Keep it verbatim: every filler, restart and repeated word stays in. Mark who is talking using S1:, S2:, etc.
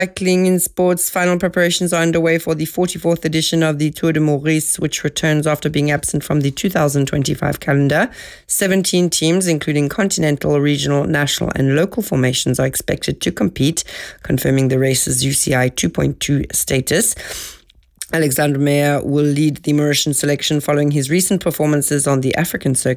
S1: Cycling in sports, final preparations are underway for the forty-fourth edition of the Tour de Maurice, which returns after being absent from the two thousand twenty-five calendar. seventeen teams, including continental, regional, national and local formations, are expected to compete, confirming the race's U C I two point two status. Alexandre Meyer will lead the Mauritian selection following his recent performances on the African circuit.